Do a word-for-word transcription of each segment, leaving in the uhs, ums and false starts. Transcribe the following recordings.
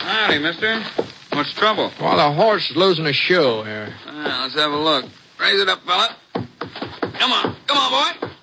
Howdy, mister. What's the trouble? Well, the horse is losing a shoe here. Ah, let's have a look. Raise it up, fella. Come on. Come on, boy.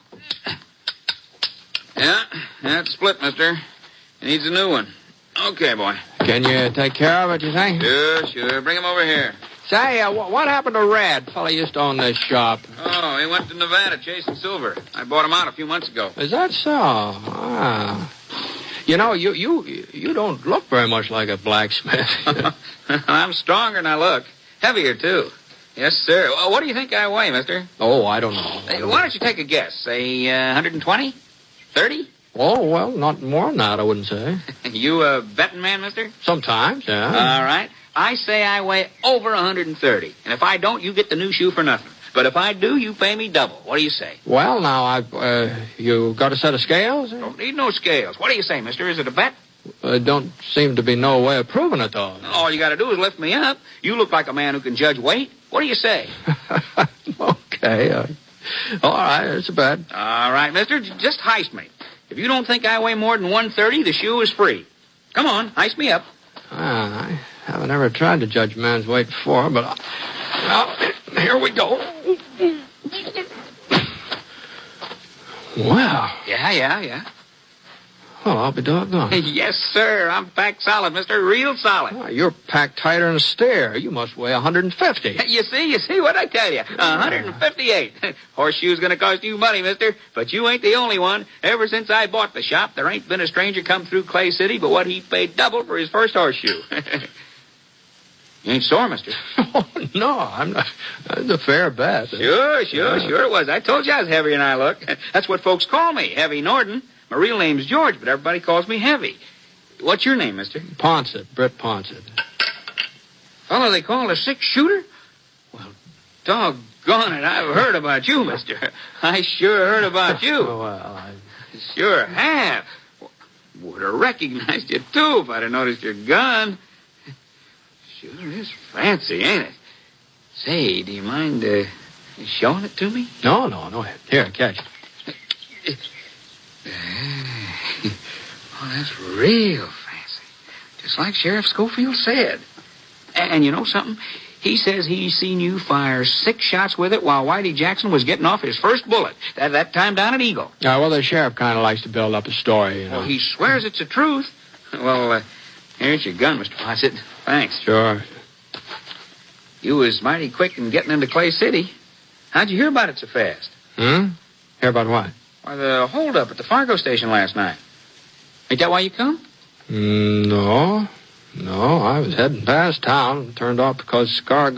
Yeah, that's split, mister. He needs a new one. Okay, boy. Can you take care of it, you think? Sure, sure. Bring him over here. Say, uh, what happened to Red? Fella used to own this shop. Oh, he went to Nevada chasing silver. I bought him out a few months ago. Is that so? Ah. You know, you you you don't look very much like a blacksmith. I'm stronger than I look. Heavier, too. Yes, sir. Well, what do you think I weigh, mister? Oh, I don't know. Hey, why don't you take a guess? Say, uh, one twenty? thirty? Oh, well, not more than that, I wouldn't say. You a betting man, mister? Sometimes, yeah. All right. I say I weigh over one thirty. And if I don't, you get the new shoe for nothing. But if I do, you pay me double. What do you say? Well, now, I, uh, you got a set of scales? Eh? Don't need no scales. What do you say, mister? Is it a bet? Uh, don't seem to be no way of proving it, though. All you got to do is lift me up. You look like a man who can judge weight. What do you say? Okay. Uh, all right, it's a bet. All right, mister. Just heist me. If you don't think I weigh more than one thirty, the shoe is free. Come on, heist me up. Ah, I haven't ever tried to judge a man's weight before, but... I, well, here we go. Wow. Yeah, yeah, yeah. Well, I'll be doggone. Yes, sir. I'm packed solid, mister. Real solid. Oh, you're packed tighter than a stair. You must weigh one hundred fifty. You see, you see what I tell you. one fifty-eight. Horseshoe's gonna cost you money, mister. But you ain't the only one. Ever since I bought the shop, there ain't been a stranger come through Clay City but what he paid double for his first horseshoe. You ain't sore, mister? Oh, no, I'm not. That's a fair bet. Sure, sure, sure it was. I told you I was heavier than I look. That's what folks call me, Heavy Norden. My real name's George, but everybody calls me Heavy. What's your name, mister? Ponsett, Britt Ponsett. Fellow they call a six-shooter? Well, doggone it, I've heard about you, mister. I sure heard about you. Oh, well, I... Sure have. Would have recognized you, too, if I'd have noticed your gun. Sure is fancy, ain't it? Say, do you mind uh, showing it to me? No, no, no. Here, catch it. Oh, that's real fancy. Just like Sheriff Schofield said. And you know something? He says he's seen you fire six shots with it while Whitey Jackson was getting off his first bullet. That, that time down at Eagle. Uh, well, the sheriff kind of likes to build up a story, you know. Well, he swears it's the truth. Well, uh, here's your gun, Mister Ponsett. Thanks. Sure. You was mighty quick in getting into Clay City. How'd you hear about it so fast? Hmm? Hear about what? Why, the holdup at the Fargo station last night. Ain't that why you come? Mm, no. No, I was heading past town and turned off because Scar